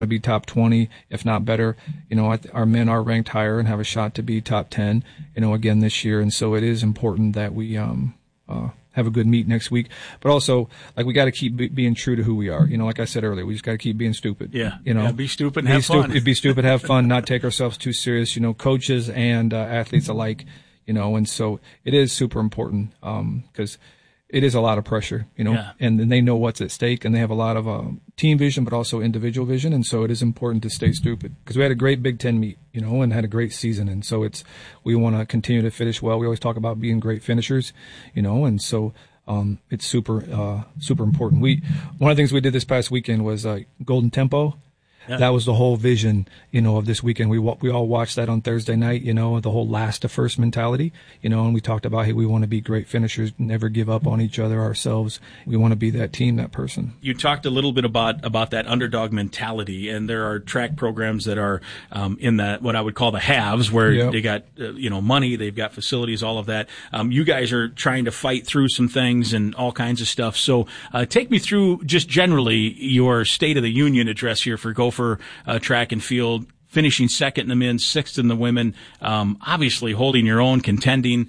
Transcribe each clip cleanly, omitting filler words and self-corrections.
to be top 20, if not better. Our men are ranked higher and have a shot to be top 10, again this year. And so it is important that we have a good meet next week. But also, we got to keep being true to who we are. Like I said earlier, we just got to keep being stupid. Yeah. Be stupid and have fun. Be stupid, have fun, not take ourselves too serious, coaches and athletes alike, and so it is super important, because it is a lot of pressure, and they know what's at stake, and they have a lot of team vision, but also individual vision. And so it is important to stay stupid, because we had a great Big Ten meet, and had a great season. And so we want to continue to finish well. We always talk about being great finishers, and so it's super important. One of the things we did this past weekend was Golden Tempo. Yeah. That was the whole vision, of this weekend. We all watched that on Thursday night, the whole last to first mentality, and we talked about, hey, we want to be great finishers, never give up on each other, ourselves. We want to be that team, that person. You talked a little bit about that underdog mentality, and there are track programs that are in that, what I would call the haves, where they got, money, they've got facilities, all of that. You guys are trying to fight through some things and all kinds of stuff. So take me through just generally your State of the Union address here for Gopher track and field, finishing second in the men, sixth in the women, obviously holding your own, contending.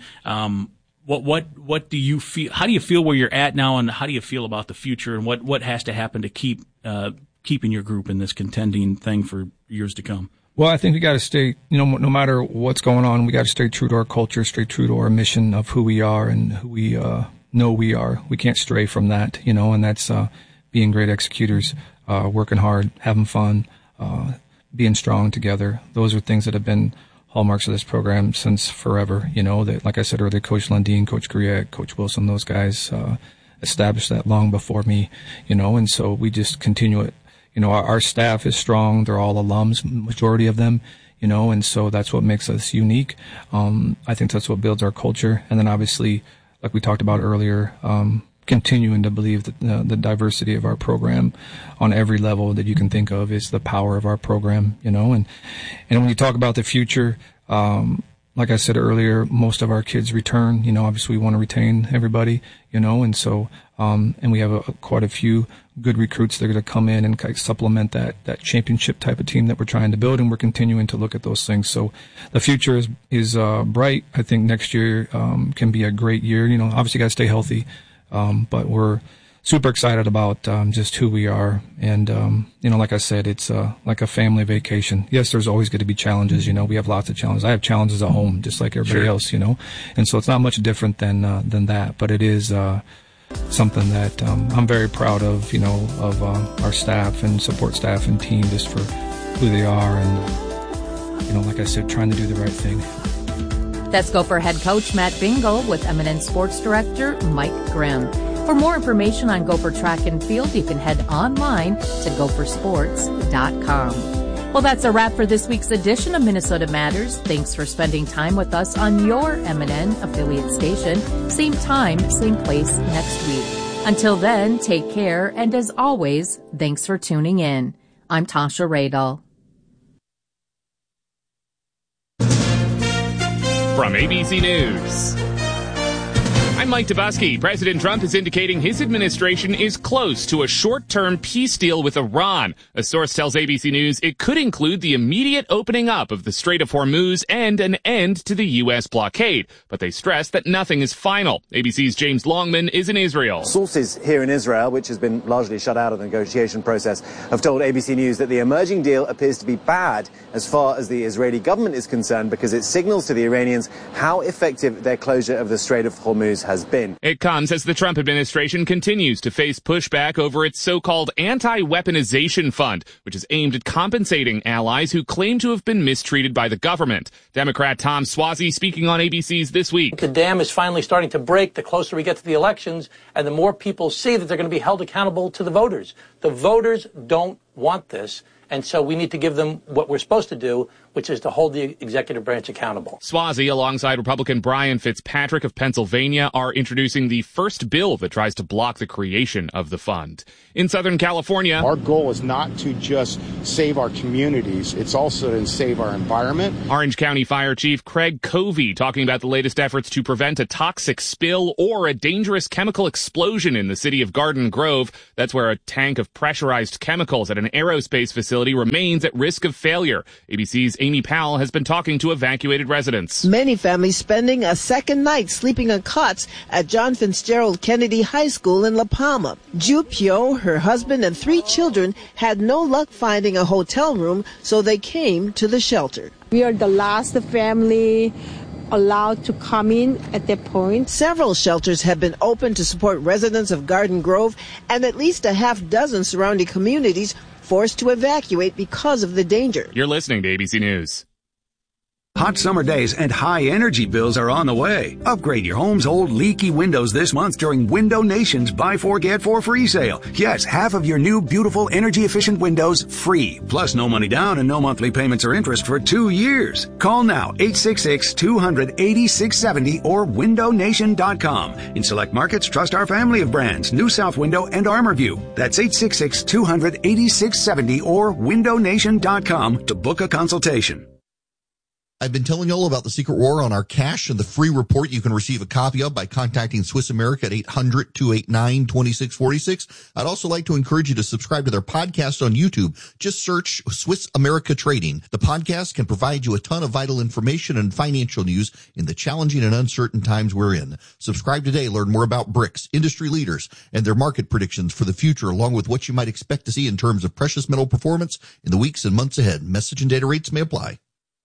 What do you feel? How do you feel where you're at now, and how do you feel about the future, and what has to happen to keep keeping your group in this contending thing for years to come? Well, I think we got to stay, no matter what's going on, we got to stay true to our culture, stay true to our mission of who we are and who we know we are. We can't stray from that, and that's being great executors, working hard, having fun, being strong together. Those are things that have been hallmarks of this program since forever. That, like I said earlier, Coach Lundeen, Coach Griette, Coach Wilson, those guys established that long before me, and so we just continue it. Our staff is strong. They're all alums, majority of them, and so that's what makes us unique. I think that's what builds our culture. And then obviously, like we talked about earlier, continuing to believe that the diversity of our program on every level that you can think of is the power of our program, and when you talk about the future, like I said earlier, most of our kids return, obviously we want to retain everybody, and so, and we have quite a few good recruits that are going to come in and kind of supplement that championship type of team that we're trying to build, and we're continuing to look at those things. So the future is bright. I think next year can be a great year. Obviously got to stay healthy. But we're super excited about just who we are. And, like I said, it's like a family vacation. Yes, there's always going to be challenges. We have lots of challenges. I have challenges at home just like everybody else, And so it's not much different than that. But it is something that I'm very proud of, of our staff and support staff and team just for who they are. And, like I said, trying to do the right thing. That's Gopher head coach Matt Bingle with Eminent Sports Director Mike Grimm. For more information on Gopher track and field, you can head online to gophersports.com. Well, that's a wrap for this week's edition of Minnesota Matters. Thanks for spending time with us on your MNN affiliate station. Same time, same place next week. Until then, take care, and as always, thanks for tuning in. I'm Tasha Radel. From ABC News, I'm Mike Dubusky. President Trump is indicating his administration is close to a short-term peace deal with Iran. A source tells ABC News it could include the immediate opening up of the Strait of Hormuz and an end to the U.S. blockade. But they stress that nothing is final. ABC's James Longman is in Israel. Sources here in Israel, which has been largely shut out of the negotiation process, have told ABC News that the emerging deal appears to be bad as far as the Israeli government is concerned, because it signals to the Iranians how effective their closure of the Strait of Hormuz has been. It comes as the Trump administration continues to face pushback over its so-called anti-weaponization fund, which is aimed at compensating allies who claim to have been mistreated by the government. Democrat Tom Suozzi speaking on ABC's This Week. The dam is finally starting to break the closer we get to the elections, and the more people see that they're going to be held accountable to the voters. The voters don't want this. And so we need to give them what we're supposed to do, which is to hold the executive branch accountable. Suozzi, alongside Republican Brian Fitzpatrick of Pennsylvania, are introducing the first bill that tries to block the creation of the fund. In Southern California, our goal is not to just save our communities, it's also to save our environment. Orange County Fire Chief Craig Covey talking about the latest efforts to prevent a toxic spill or a dangerous chemical explosion in the city of Garden Grove. That's where a tank of pressurized chemicals at an aerospace facility facility remains at risk of failure. ABC's Amy Powell has been talking to evacuated residents. Many families spending a second night sleeping on cots at John Fitzgerald Kennedy High School in La Palma. Ju Pyo, her husband, and 3 children had no luck finding a hotel room, so they came to the shelter. We are the last family allowed to come in at that point. Several shelters have been opened to support residents of Garden Grove, and at least a half dozen surrounding communities forced to evacuate because of the danger. You're listening to ABC News. Hot summer days and high energy bills are on the way. Upgrade your home's old leaky windows this month during Window Nation's Buy 4 Get 4 free sale. Yes, half of your new beautiful energy efficient windows free. Plus no money down and no monthly payments or interest for 2 years. Call now 866-200-8670 or windownation.com. In select markets, trust our family of brands, New South Window and ArmorView. That's 866-200-8670 or windownation.com to book a consultation. I've been telling you all about the secret war on our cash and the free report you can receive a copy of by contacting Swiss America at 800-289-2646. I'd also like to encourage you to subscribe to their podcast on YouTube. Just search Swiss America Trading. The podcast can provide you a ton of vital information and financial news in the challenging and uncertain times we're in. Subscribe today. Learn more about BRICS, industry leaders, and their market predictions for the future, along with what you might expect to see in terms of precious metal performance in the weeks and months ahead. Message and data rates may apply.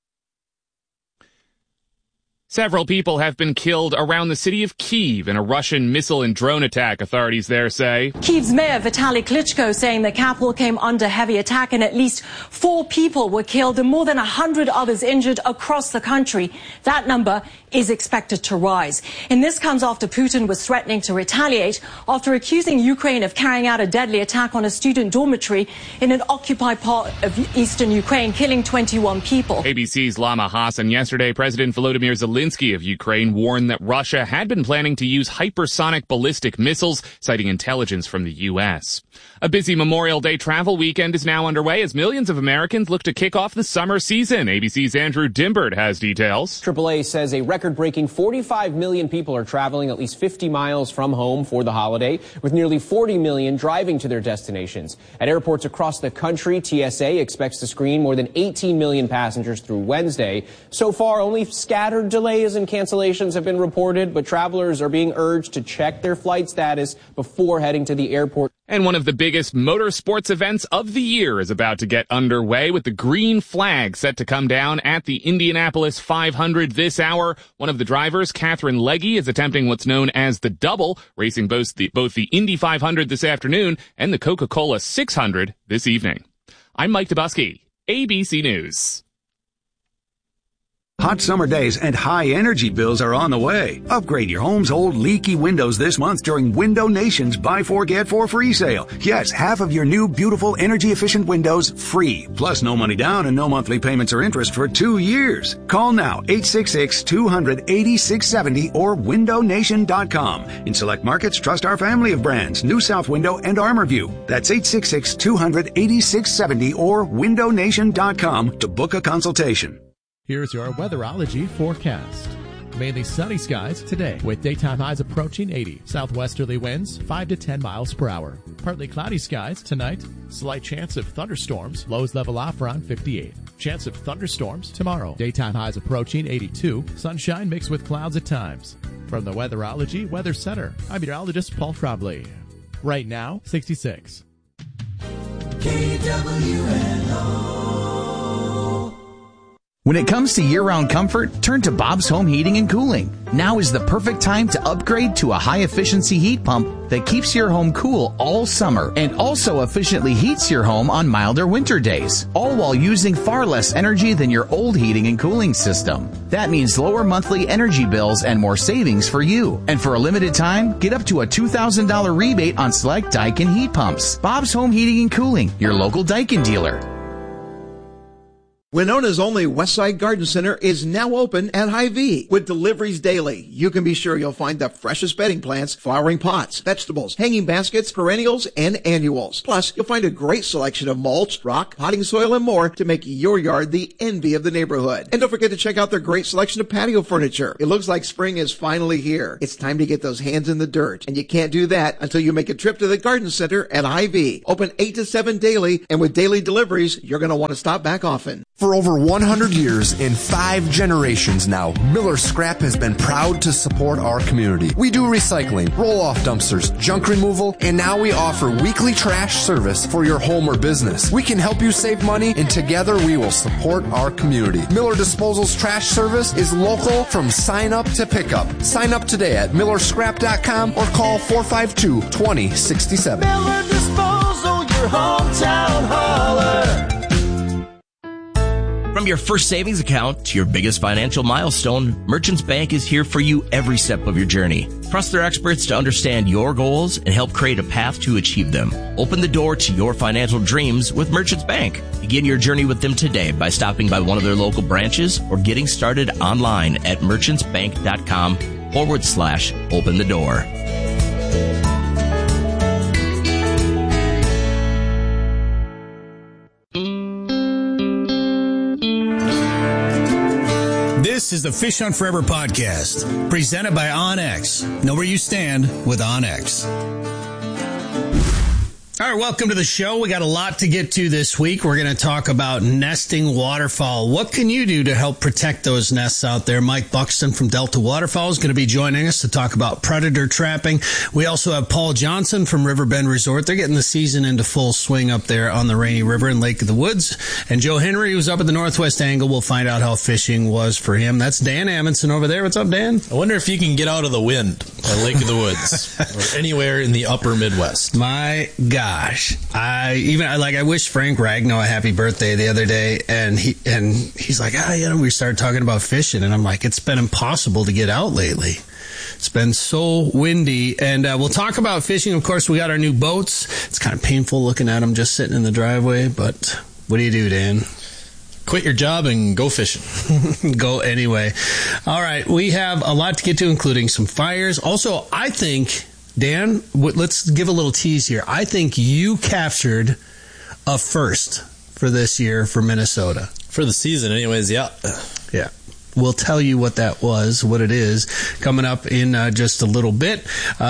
Several people have been killed around the city of Kyiv in a Russian missile and drone attack, authorities there say. Kyiv's mayor Vitaly Klitschko saying the capital came under heavy attack and at least 4 people were killed and more than 100 others injured across the country. That number is expected to rise. And this comes after Putin was threatening to retaliate after accusing Ukraine of carrying out a deadly attack on a student dormitory in an occupied part of eastern Ukraine, killing 21 people. ABC's Lama Hassan. Yesterday, President Volodymyr Zelensky of Ukraine warned that Russia had been planning to use hypersonic ballistic missiles, citing intelligence from the U.S. A busy Memorial Day travel weekend is now underway as millions of Americans look to kick off the summer season. ABC's Andrew Dimbert has details. AAA says a record-breaking 45 million people are traveling at least 50 miles from home for the holiday, with nearly 40 million driving to their destinations. At airports across the country, TSA expects to screen more than 18 million passengers through Wednesday. So far, only scattered delays and cancellations have been reported, but travelers are being urged to check their flight status before heading to the airport. And one of the biggest motorsports events of the year is about to get underway with the green flag set to come down at the Indianapolis 500 this hour. One of the drivers, Catherine Legge, is attempting what's known as the double, racing both the Indy 500 this afternoon and the Coca-Cola 600 this evening. I'm Mike Dubusky, ABC News. Hot summer days and high energy bills are on the way. Upgrade your home's old leaky windows this month during Window Nation's Buy 4 Get 4 free sale. Yes, half of your new beautiful energy efficient windows free. Plus no money down and no monthly payments or interest for 2 years. Call now 866-200-8670 or windownation.com. In select markets, trust our family of brands, New South Window and ArmorView. That's 866-200-8670 or windownation.com to book a consultation. Here's your weatherology forecast. Mainly sunny skies today with daytime highs approaching 80. Southwesterly winds 5 to 10 miles per hour. Partly cloudy skies tonight. Slight chance of thunderstorms. Lows level off around 58. Chance of thunderstorms tomorrow. Daytime highs approaching 82. Sunshine mixed with clouds at times. From the Weatherology Weather Center, I'm meteorologist Paul Trombley. Right now, 66. KWNO. When it comes to year-round comfort, turn to Bob's Home Heating and Cooling. Now is the perfect time to upgrade to a high-efficiency heat pump that keeps your home cool all summer and also efficiently heats your home on milder winter days, all while using far less energy than your old heating and cooling system. That means lower monthly energy bills and more savings for you. And for a limited time, get up to a $2,000 rebate on select Daikin heat pumps. Bob's Home Heating and Cooling, your local Daikin dealer. Winona's only Westside Garden Center is now open at Hy-Vee. With deliveries daily, you can be sure you'll find the freshest bedding plants, flowering pots, vegetables, hanging baskets, perennials, and annuals. Plus, you'll find a great selection of mulch, rock, potting soil, and more to make your yard the envy of the neighborhood. And don't forget to check out their great selection of patio furniture. It looks like spring is finally here. It's time to get those hands in the dirt, and you can't do that until you make a trip to the Garden Center at Hy-Vee. Open 8 to 7 daily, and with daily deliveries, you're going to want to stop back often. For over 100 years and 5 generations now, Miller Scrap has been proud to support our community. We do recycling, roll-off dumpsters, junk removal, and now we offer weekly trash service for your home or business. We can help you save money, and together we will support our community. Miller Disposal's trash service is local from sign up to pickup. Sign up today at millerscrap.com or call 452-2067. Miller Disposal, your hometown hauler. From your first savings account to your biggest financial milestone, Merchants Bank is here for you every step of your journey. Trust their experts to understand your goals and help create a path to achieve them. Open the door to your financial dreams with Merchants Bank. Begin your journey with them today by stopping by one of their local branches or getting started online at merchantsbank.com/open the door. This is the Fish on Forever podcast, presented by OnX. Know where you stand with OnX. All right, welcome to the show. We got a lot to get to this week. We're going to talk about nesting waterfowl. What can you do to help protect those nests out there? Mike Buxton from Delta Waterfowl is going to be joining us to talk about predator trapping. We also have Paul Johnson from Riverbend Resort. They're getting the season into full swing up there on the Rainy River in Lake of the Woods. And Joe Henry, who's up at the Northwest Angle, we'll find out how fishing was for him. That's Dan Amundsen over there. What's up, Dan? I wonder if you can get out of the wind at Lake of the Woods or anywhere in the upper Midwest. My gosh. I wish Frank Ragnow a happy birthday the other day, and he's like, we started talking about fishing, and I'm like, it's been impossible to get out lately. It's been so windy, and we'll talk about fishing. Of course, we got our new boats. It's kind of painful looking at them just sitting in the driveway, but what do you do, Dan? Quit your job and go fishing. Go anyway. All right, we have a lot to get to, including some fires. Also, I think, Dan, let's give a little tease here. I think you captured a first for this year for Minnesota. For the season anyways, yeah. Yeah. We'll tell you what it is, coming up in just a little bit.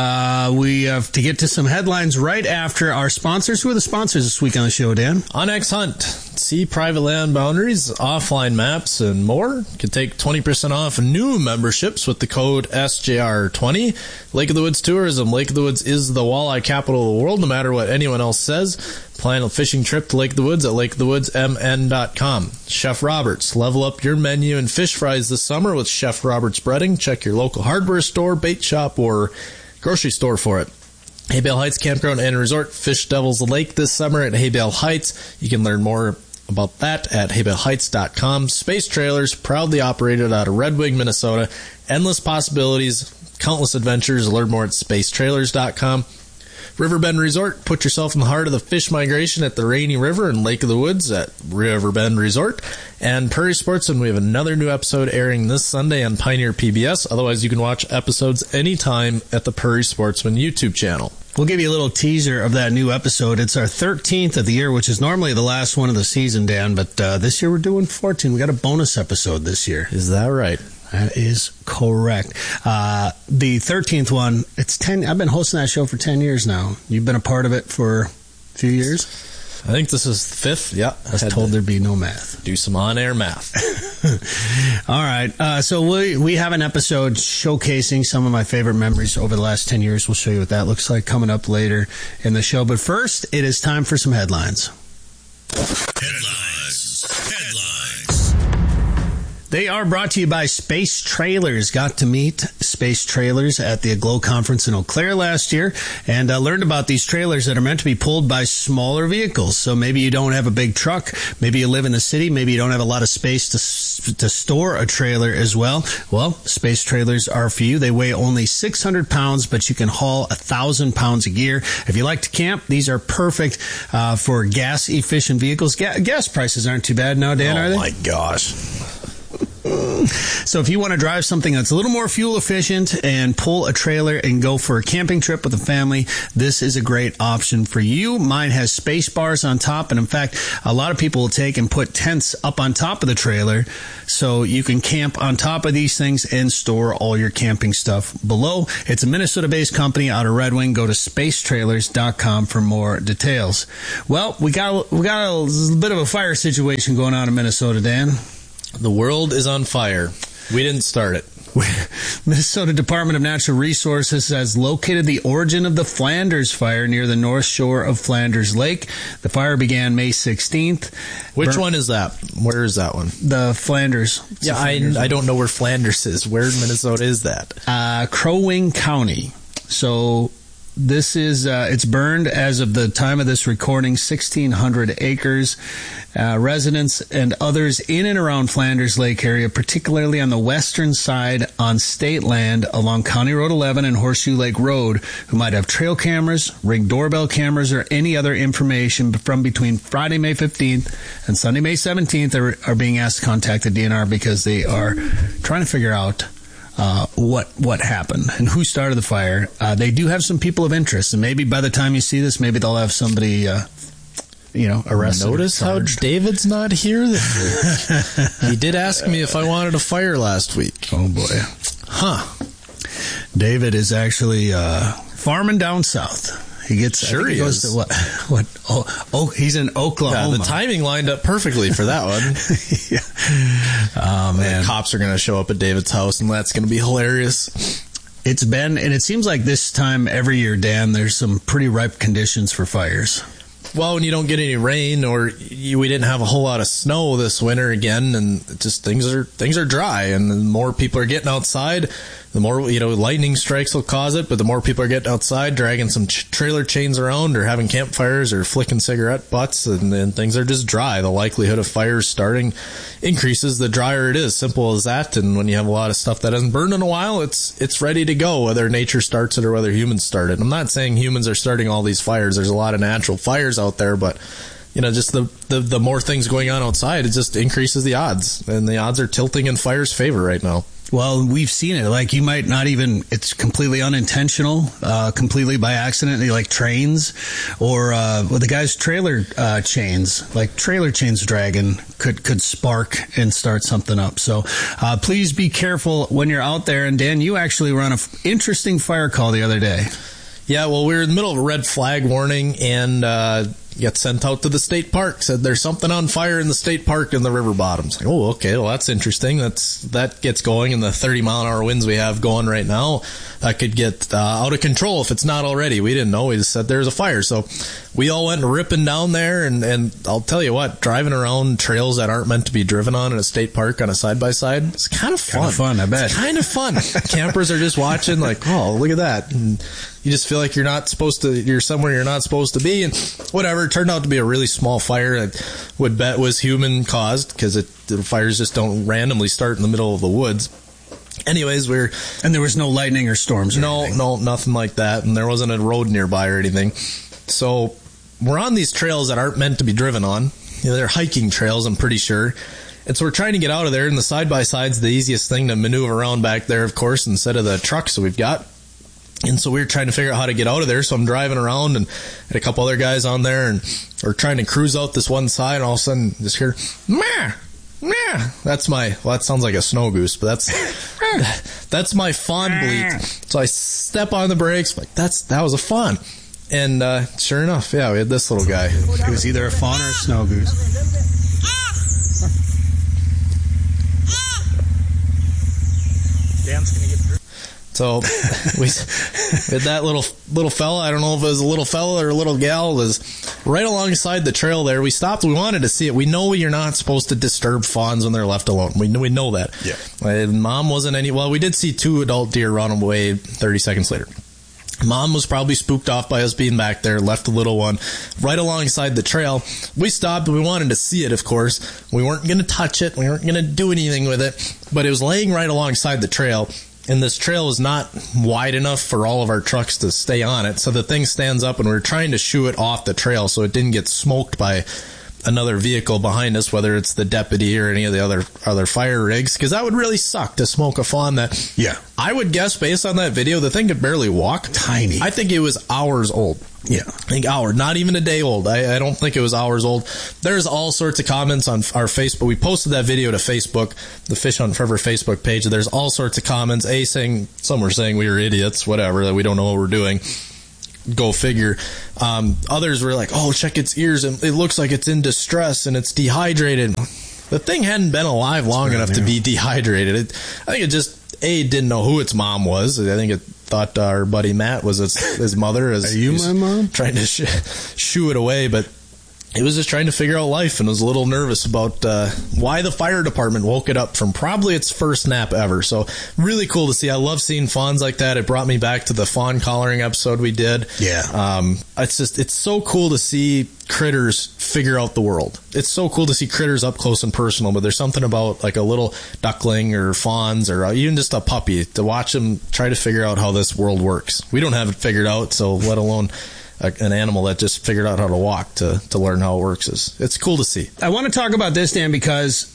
We have to get to some headlines right after our sponsors. Who are the sponsors this week on the show, Dan? OnX Hunt. See private land boundaries, offline maps, and more. You can take 20% off new memberships with the code SJR20. Lake of the Woods Tourism. Lake of the Woods is the walleye capital of the world, no matter what anyone else says. Plan a fishing trip to Lake of the Woods at lakeofthewoodsmn.com. Chef Roberts. Level up your menu and fish fries this summer with Chef Roberts Breading. Check your local hardware store, bait shop, or grocery store for it. Haybale Heights Campground and Resort. Fish Devils Lake this summer at Haybale Heights. You can learn more about that at haybaleHeights.com. Space Trailers, proudly operated out of Red Wing, Minnesota. Endless possibilities, countless adventures. Learn more at spacetrailers.com. Riverbend Resort, put yourself in the heart of the fish migration at the Rainy River and Lake of the Woods at Riverbend Resort. And Prairie Sportsman, we have another new episode airing this Sunday on Pioneer PBS. Otherwise, you can watch episodes anytime at the Prairie Sportsman YouTube channel. We'll give you a little teaser of that new episode. It's our 13th of the year, which is normally the last one of the season, Dan, but this year we're doing 14. We got a bonus episode this year. Is that right? That is correct. The 13th one, it's 10. I've been hosting that show for 10 years now. You've been a part of it for a few years? I think this is the 5th. Yeah. I was told there'd be no math. Do some on-air math. All right. So we have an episode showcasing some of my favorite memories over the last 10 years. We'll show you what that looks like coming up later in the show. But first, it is time for some headlines. Headlines. They are brought to you by Space Trailers. Got to meet Space Trailers at the Aglow Conference in Eau Claire last year and learned about these trailers that are meant to be pulled by smaller vehicles. So maybe you don't have a big truck, maybe you live in the city, maybe you don't have a lot of space to store a trailer as well. Well, Space Trailers are for you. They weigh only 600 pounds, but you can haul 1,000 pounds of gear. If you like to camp, these are perfect for gas-efficient vehicles. Gas prices aren't too bad now, Dan, are they? Oh, my gosh. So if you want to drive something that's a little more fuel efficient and pull a trailer and go for a camping trip with a family, this is a great option for you. Mine has space bars on top, and in fact, a lot of people will take and put tents up on top of the trailer so you can camp on top of these things and store all your camping stuff below. It's a Minnesota-based company out of Red Wing. Go to spacetrailers.com for more details. Well, we got a bit of a fire situation going on in Minnesota, Dan. The world is on fire. We didn't start it. Minnesota Department of Natural Resources has located the origin of the Flanders fire near the north shore of Flanders Lake. The fire began May 16th. Which one is that? Where is that one? The Flanders. Yeah, I don't know where Flanders is. Where in Minnesota is that? Crow Wing County. So this is, it's burned as of the time of this recording, 1,600 acres. Residents and others in and around Flanders Lake area, particularly on the western side on state land along County Road 11 and Horseshoe Lake Road, who might have trail cameras, Ring doorbell cameras, or any other information from between Friday, May 15th and Sunday, May 17th are being asked to contact the DNR because they are trying to figure out what happened and who started the fire. They do have some people of interest, and maybe by the time you see this, maybe they'll have somebody arrested. Notice how David's not here this week. He did ask me if I wanted a fire last week. Oh, boy. Huh. David is actually farming down south. He gets sure he goes is. To what? He's in Oklahoma. Yeah, the timing lined up perfectly for that one. Yeah. Oh, man. The cops are going to show up at David's house, and that's going to be hilarious. It's been, and it seems like this time every year, Dan, there's some pretty ripe conditions for fires. Well, when you don't get any rain, or we didn't have a whole lot of snow this winter again, and just things are dry, and the more people are getting outside, the more lightning strikes will cause it. But the more people are getting outside, dragging some trailer chains around, or having campfires, or flicking cigarette butts, and then things are just dry. The likelihood of fires starting increases the drier it is. Simple as that. And when you have a lot of stuff that hasn't burned in a while, it's ready to go, whether nature starts it or whether humans start it. I'm not saying humans are starting all these fires. There's a lot of natural fires out there, but just the more things going on outside, it just increases the odds, and the odds are tilting in fire's favor right now. Well, we've seen it. Like, you might not even, it's completely unintentional, completely by accident, like trains, or the guy's trailer chains, like trailer chains dragging could spark and start something up. So please be careful when you're out there. And Dan, you actually were on an interesting fire call the other day. Yeah, well, we were in the middle of a red flag warning, and got sent out to the state park. Said there's something on fire in the state park in the river bottoms. Like, oh, okay, well, that's interesting. That gets going, and the 30-mile-an-hour winds we have going right now, that could get out of control if it's not already. We didn't know. We just said there's a fire. So we all went ripping down there, and I'll tell you what, driving around trails that aren't meant to be driven on in a state park on a side-by-side, it's kind of fun. Kind of fun, I bet. It's kind of fun. Campers are just watching like, oh, look at that. And you just feel like you're somewhere you're not supposed to be, and whatever. It turned out to be a really small fire. I would bet was human caused, because the fires just don't randomly start in the middle of the woods. Anyways, and there was no lightning or storms or anything. No, nothing like that, and there wasn't a road nearby or anything. So we're on these trails that aren't meant to be driven on. They're hiking trails, I'm pretty sure. And so we're trying to get out of there, and the side-by-side's the easiest thing to maneuver around back there, of course, instead of the trucks that we've got. And so we were trying to figure out how to get out of there. So I'm driving around, and had a couple other guys on there, and we're trying to cruise out this one side, and all of a sudden just hear, meh, meh. That sounds like a snow goose, but that's my fawn bleat. So I step on the brakes, like that was a fawn. And sure enough, yeah, we had this little guy. It was either a fawn or a snow goose. So we had that little fella, I don't know if it was a little fella or a little gal, was right alongside the trail there. We stopped. We wanted to see it. We know you're not supposed to disturb fawns when they're left alone. We know that. Yeah. Mom wasn't well, we did see 2 adult deer run away 30 seconds later. Mom was probably spooked off by us being back there, left the little one right alongside the trail. We stopped. We wanted to see it, of course. We weren't going to touch it. We weren't going to do anything with it. But it was laying right alongside the trail. And this trail is not wide enough for all of our trucks to stay on it. So the thing stands up, and we were trying to shoo it off the trail so it didn't get smoked by another vehicle behind us, whether it's the deputy or any of the other fire rigs, because that would really suck to smoke a fawn that, I would guess, based on that video, the thing could barely walk. Tiny. I think it was hours old. Yeah. I think hours, not even a day old. I don't think it was hours old. There's all sorts of comments on our Facebook. We posted that video to Facebook, the Fish Hunt Forever Facebook page. There's all sorts of comments. Some were saying we were idiots, whatever, that we don't know what we're doing. Go figure. Others were like, oh, check its ears, and it looks like it's in distress and it's dehydrated. The thing hadn't been alive long enough to be dehydrated. I think it just, didn't know who its mom was. I think it thought our buddy Matt was his mother. Are you my mom? Trying to shoo it away, but it was just trying to figure out life and was a little nervous about why the fire department woke it up from probably its first nap ever. So really cool to see. I love seeing fawns like that. It brought me back to the fawn collaring episode we did. Yeah. It's so cool to see critters figure out the world. It's so cool to see critters up close and personal, but there's something about like a little duckling or fawns or even just a puppy to watch them try to figure out how this world works. We don't have it figured out, so let alone an animal that just figured out how to walk to learn how it works. It's cool to see. I want to talk about this, Dan, because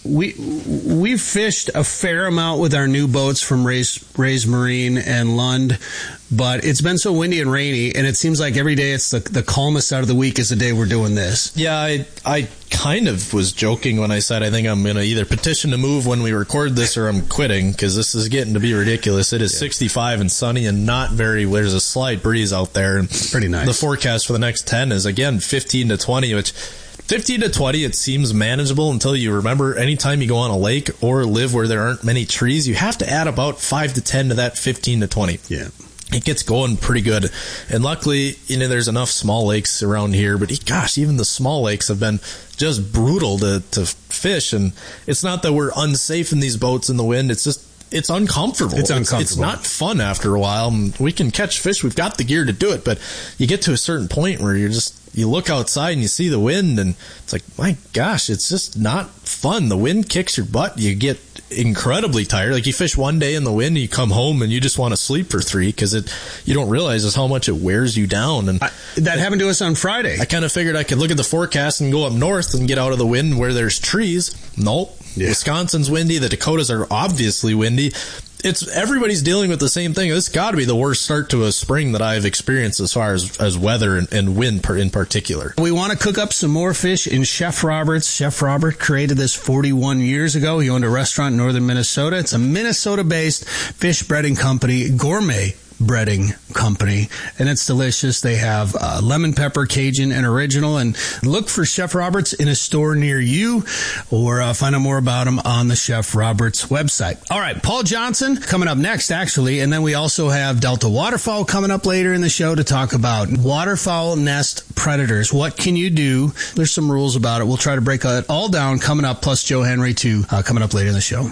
we've fished a fair amount with our new boats from Ray's Marine and Lund, but it's been so windy and rainy, and it seems like every day it's the calmest out of the week is the day we're doing this. Yeah, I kind of was joking when I said I think I'm going to either petition to move when we record this or I'm quitting, because this is getting to be ridiculous. It is 65 and sunny and there's a slight breeze out there. And pretty nice. The forecast for the next 10 is, again, 15 to 20, which 15 to 20, it seems manageable until you remember anytime you go on a lake or live where there aren't many trees, you have to add about 5 to 10 to that 15 to 20. Yeah. It gets going pretty good. And luckily, there's enough small lakes around here, but gosh, even the small lakes have been just brutal to fish. And it's not that we're unsafe in these boats in the wind. It's just, it's uncomfortable. It's uncomfortable. It's not fun after a while. We can catch fish. We've got the gear to do it, but you get to a certain point where you look outside and you see the wind and it's like, my gosh, it's just not fun. The wind kicks your butt. You get incredibly tired. Like you fish one day in the wind and you come home and you just want to sleep for 3 because you don't realize just how much it wears you down. And that happened to us on Friday. I kind of figured I could look at the forecast and go up north and get out of the wind where there's trees. Nope. Yeah. Wisconsin's windy. The Dakotas are obviously windy. Everybody's dealing with the same thing. This got to be the worst start to a spring that I've experienced as far as weather and wind in particular. We want to cook up some more fish in Chef Roberts. Chef Robert created this 41 years ago. He owned a restaurant in northern Minnesota. It's a Minnesota-based fish breading company, gourmet breading company, and it's delicious. They have lemon pepper, Cajun, and original. And look for Chef Roberts in a store near you, or find out more about them on the Chef Roberts website. All right, Paul Johnson coming up next, actually, and then we also have Delta Waterfowl coming up later in the show to talk about waterfowl nest predators. What can you do? There's some rules about it. We'll try to break it all down coming up, plus Joe Henry too, coming up later in the show.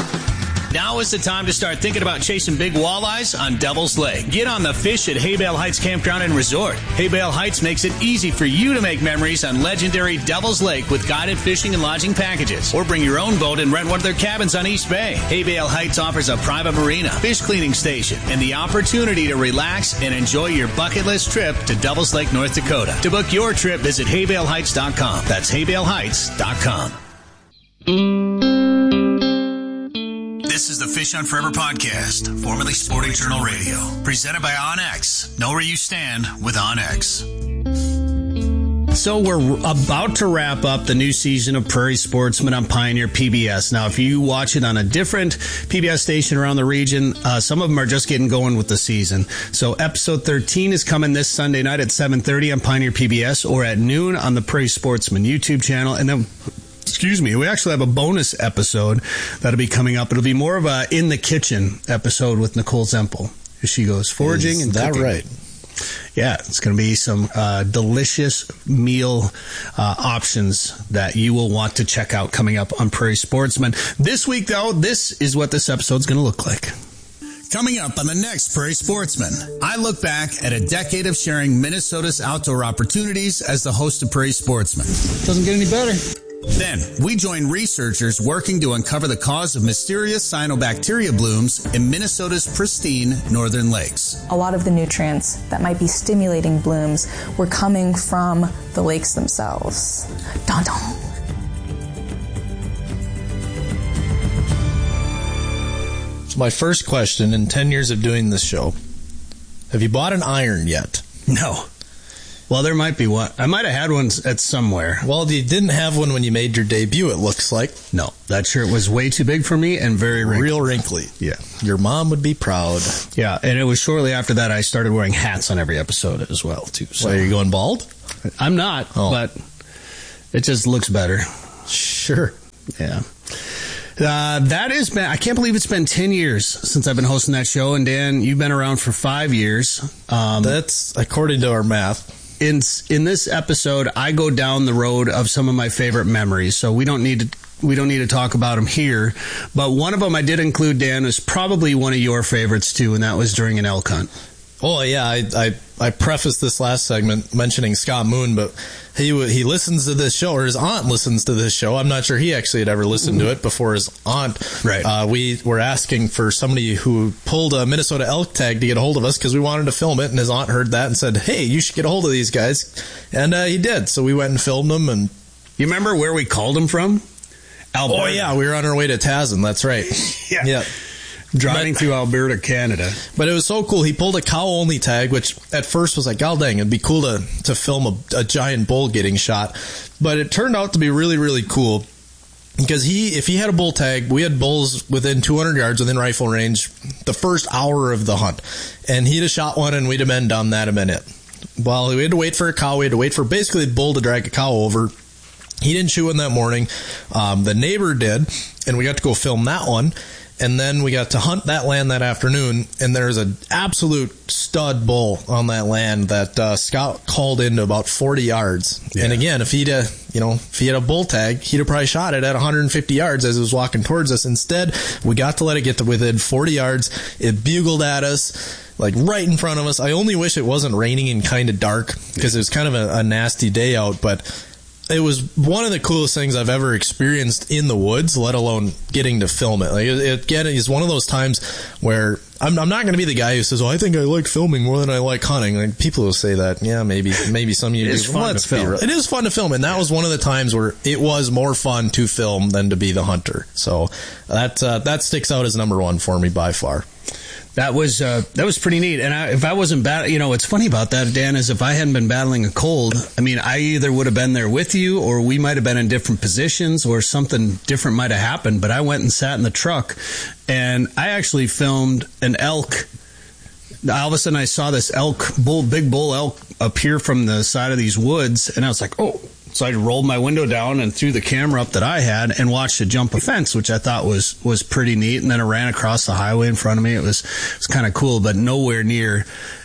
Now is the time to start thinking about chasing big walleyes on Devil's Lake. Get on the fish at Haybale Heights Campground and Resort. Haybale Heights makes it easy for you to make memories on legendary Devil's Lake with guided fishing and lodging packages. Or bring your own boat and rent one of their cabins on East Bay. Haybale Heights offers a private marina, fish cleaning station, and the opportunity to relax and enjoy your bucket list trip to Devil's Lake, North Dakota. To book your trip, visit haybaleheights.com. That's haybaleheights.com. This is the Fish Hunt Forever podcast, formerly Sporting Journal Radio, presented by OnX. Know where you stand with OnX. So we're about to wrap up the new season of Prairie Sportsman on Pioneer PBS. Now, if you watch it on a different PBS station around the region, some of them are just getting going with the season. So episode 13 is coming this Sunday night at 7:30 on Pioneer PBS, or at noon on the Prairie Sportsman YouTube channel. And then, we actually have a bonus episode that'll be coming up. It'll be more of a in the kitchen episode with Nicole Zempel. She goes foraging and that cooking. Right? Yeah, it's going to be some delicious meal options that you will want to check out coming up on Prairie Sportsman. This week, though, this is what this episode's going to look like. Coming up on the next Prairie Sportsman, I look back at a decade of sharing Minnesota's outdoor opportunities as the host of Prairie Sportsman. Doesn't get any better. Then, we join researchers working to uncover the cause of mysterious cyanobacteria blooms in Minnesota's pristine northern lakes. A lot of the nutrients that might be stimulating blooms were coming from the lakes themselves. Dun dun. So my first question in 10 years of doing this show, have you bought an iron yet? No. Well, there might be one. I might have had one at somewhere. Well, you didn't have one when you made your debut, it looks like. No, that shirt was way too big for me and very wrinkly. Real wrinkly. Yeah. Your mom would be proud. Yeah, and it was shortly after that I started wearing hats on every episode as well, too. So are you going bald? I'm not, but it just looks better. Sure. Yeah. That has been, I can't believe it's been 10 years since I've been hosting that show. And Dan, you've been around for 5 years. That's according to our math. In this episode, I go down the road of some of my favorite memories. So we don't need to talk about them here. But one of them I did include, Dan, was probably one of your favorites too, and that was during an elk hunt. Oh yeah, I prefaced this last segment mentioning Scott Moon, but he listens to this show, or his aunt listens to this show. I'm not sure he actually had ever listened to it before his aunt. Right. We were asking for somebody who pulled a Minnesota elk tag to get a hold of us because we wanted to film it, and his aunt heard that and said, "Hey, you should get a hold of these guys," and he did. So we went and filmed them. And you remember where we called them from? Alberta. Oh yeah, we were on our way to Tasman. That's right. Yeah. Driving through Alberta, Canada. But it was so cool. He pulled a cow-only tag, which at first was like, God dang, it'd be cool to film a giant bull getting shot. But it turned out to be really, really cool. Because if he had a bull tag, we had bulls within 200 yards within rifle range the first hour of the hunt. And he'd have shot one and we'd have been done that a minute. Well, we had to wait for a cow. We had to wait for basically the bull to drag a cow over. He didn't shoot one that morning. The neighbor did, and we got to go film that one. And then we got to hunt that land that afternoon, and there's an absolute stud bull on that land that Scott called into about 40 yards. Yeah. And again, if he had a bull tag, he'd have probably shot it at 150 yards as it was walking towards us. Instead, we got to let it get to within 40 yards. It bugled at us, like right in front of us. I only wish it wasn't raining and kind of dark because it was kind of a nasty day out, but it was one of the coolest things I've ever experienced in the woods, let alone getting to film it. Like again, it's one of those times where I'm not going to be the guy who says, "Oh, I think I like filming more than I like hunting." Like people will say that. Yeah, maybe some of you. It's fun to film. It is fun to film, and that was one of the times where it was more fun to film than to be the hunter. So that sticks out as number one for me by far. That was pretty neat. And if I wasn't what's funny about that, Dan, is if I hadn't been battling a cold, I mean, I either would have been there with you or we might have been in different positions or something different might have happened. But I went and sat in the truck and I actually filmed an elk. All of a sudden I saw this big bull elk appear from the side of these woods. And I was like, oh. So I rolled my window down and threw the camera up that I had and watched it jump a fence, which I thought was pretty neat. And then it ran across the highway in front of me. It was kind of cool, but nowhere near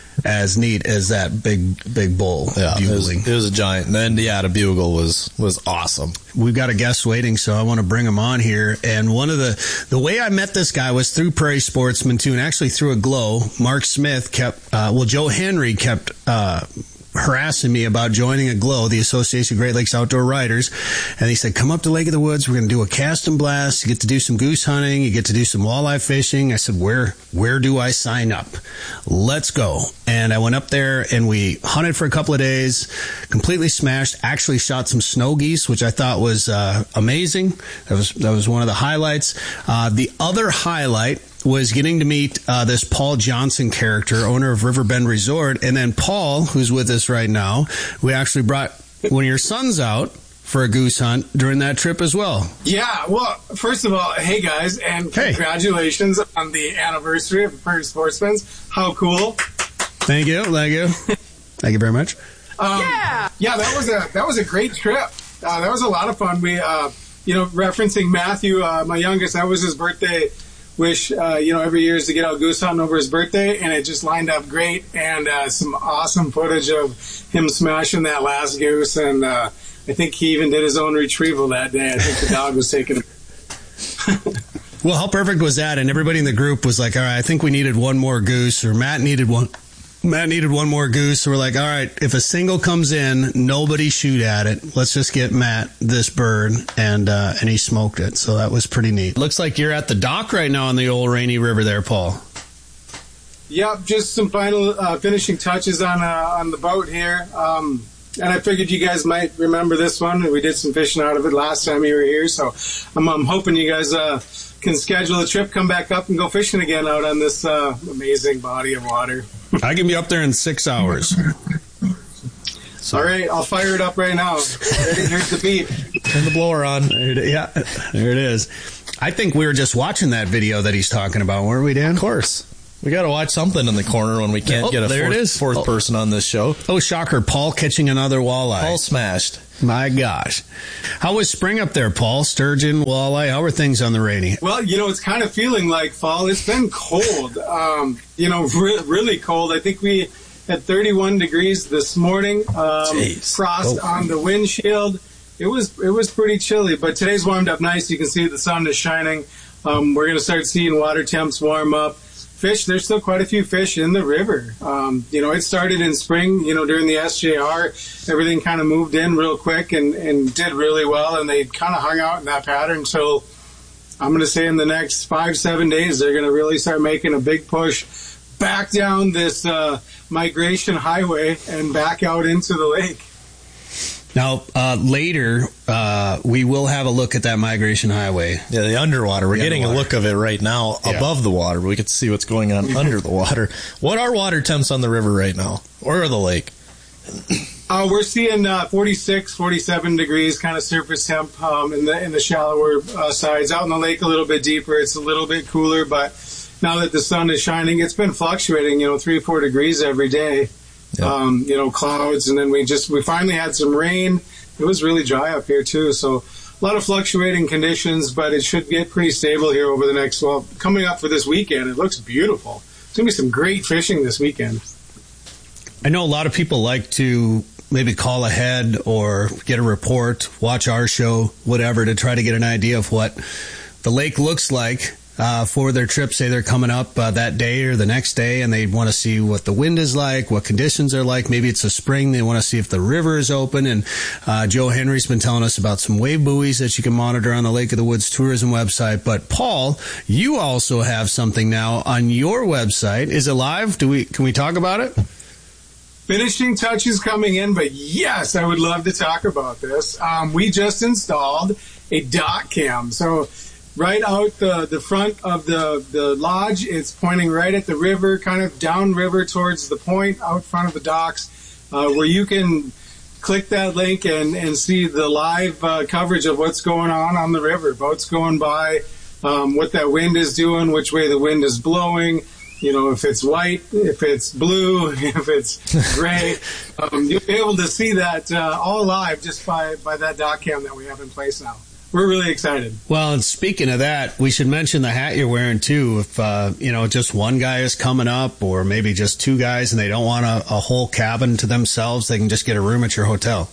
as neat as that big bull bugling. It was a giant. And the bugle was awesome. We've got a guest waiting, so I want to bring him on here. And one of the way I met this guy was through Prairie Sportsman too, and actually through a glow. Mark Smith Joe Henry kept harassing me about joining Aglow, the Association of Great Lakes Outdoor Riders, and he said, come up to Lake of the Woods, we're going to do a cast and blast, you get to do some goose hunting, you get to do some walleye fishing. I said, where do I sign up? Let's go. And I went up there and we hunted for a couple of days, completely smashed, actually shot some snow geese, which I thought was amazing. That was one of the highlights. The other highlight was getting to meet this Paul Johnson character, owner of Riverbend Resort. And then Paul, who's with us right now, we actually brought one of your sons out for a goose hunt during that trip as well. Yeah, well, first of all, hey guys, and congratulations on the anniversary of Prairie Sportsman's. How cool. Thank you. Thank you very much. Yeah, that was a great trip. That was a lot of fun. We, referencing Matthew, my youngest, that was his birthday wish, every year is to get out goose hunting over his birthday, and it just lined up great, and some awesome footage of him smashing that last goose, and I think he even did his own retrieval that day. I think the dog was taking it. Well, how perfect was that? And everybody in the group was like, all right, I think we needed one more goose, or Matt needed one more goose. So we're like, all right, if a single comes in, nobody shoot at it. Let's just get Matt this bird, and he smoked it. So that was pretty neat. Looks like you're at the dock right now on the old Rainy River there, Paul. Yep, just some final finishing touches on the boat here. And I figured you guys might remember this one. We did some fishing out of it last time you were here. So I'm hoping you guys can schedule a trip, come back up, and go fishing again out on this amazing body of water. I can be up there in 6 hours. All right, I'll fire it up right now. Here's the beep. Turn the blower on. Yeah, there it is. I think we were just watching that video that he's talking about, weren't we, Dan? Of course. We got to watch something in the corner when we can't get a fourth person on this show. Oh, shocker. Paul catching another walleye. Paul smashed. My gosh. How was spring up there, Paul? Sturgeon, walleye, how were things on the Rainy? Well, it's kind of feeling like fall. It's been cold, really cold. I think we had 31 degrees this morning. Frost on the windshield. It was pretty chilly, but today's warmed up nice. You can see the sun is shining. We're going to start seeing water temps warm up. Fish, there's still quite a few fish in the river. It started in spring, during the SJR. Everything kind of moved in real quick and did really well, and they kind of hung out in that pattern. So I'm going to say in the next 5-7 days, they're going to really start making a big push back down this migration highway and back out into the lake. Now, later, we will have a look at that migration highway. Yeah, the underwater. We're getting a look of it right now above the water, but we get to see what's going on under the water. What are water temps on the river right now, or the lake? We're seeing 46, 47 degrees kind of surface temp in the shallower sides. Out in the lake a little bit deeper, it's a little bit cooler, but now that the sun is shining, it's been fluctuating, 3 or 4 degrees every day. Yep. Clouds, and then we finally had some rain. It was really dry up here too, so a lot of fluctuating conditions, but it should get pretty stable here over the next, coming up for this weekend. It looks beautiful. There's going to be some great fishing this weekend. I know a lot of people like to maybe call ahead or get a report, watch our show, whatever, to try to get an idea of what the lake looks like for their trip. Say they're coming up that day or the next day, and they want to see what the wind is like, what conditions are like. Maybe it's a spring. They want to see if the river is open. And Joe Henry's been telling us about some wave buoys that you can monitor on the Lake of the Woods tourism website. But Paul, you also have something now on your website. Is it live? Can we talk about it? Finishing touches coming in, but yes, I would love to talk about this. We just installed a dock cam. So right out the front of the lodge, it's pointing right at the river, kind of downriver towards the point out front of the docks, where you can click that link and see the live coverage of what's going on the river. Boats going by, what that wind is doing, which way the wind is blowing, if it's white, if it's blue, if it's gray. You'll be able to see that all live just by that dock cam that we have in place now. We're really excited. Well, and speaking of that, we should mention the hat you're wearing, too. If, just one guy is coming up, or maybe just two guys, and they don't want a whole cabin to themselves, they can just get a room at your hotel.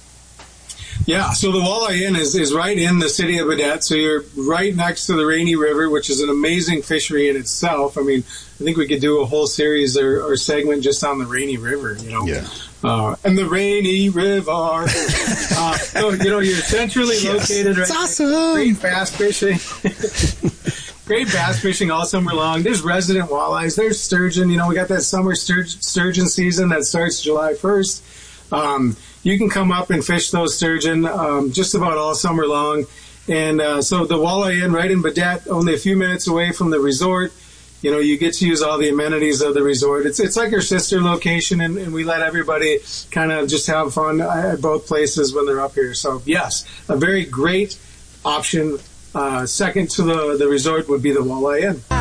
Yeah, so the Walleye Inn is right in the city of Baudette, so you're right next to the Rainy River, which is an amazing fishery in itself. I mean, I think we could do a whole series or segment just on the Rainy River, Yeah. And the Rainy River. You're centrally located right. It's awesome. Great bass fishing. Great bass fishing all summer long. There's resident walleyes. There's sturgeon. We got that summer sturgeon season that starts July 1st. You can come up and fish those sturgeon just about all summer long. And so the Walleye Inn right in Baudette, only a few minutes away from the resort. You get to use all the amenities of the resort. It's like our sister location, and we let everybody kind of just have fun at both places when they're up here. So, yes, a very great option. Second to the resort would be the Walleye Inn.